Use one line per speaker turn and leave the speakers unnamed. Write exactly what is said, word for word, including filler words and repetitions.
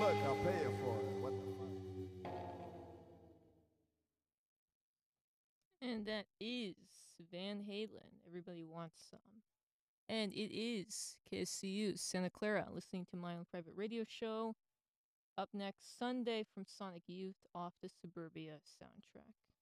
fuck? I'll pay you for it. What the fuck?
And that is Van Halen. Everybody wants some. And it is K S C U Santa Clara, listening to my own private radio show. Up next Sunday from Sonic Youth off the Suburbia soundtrack.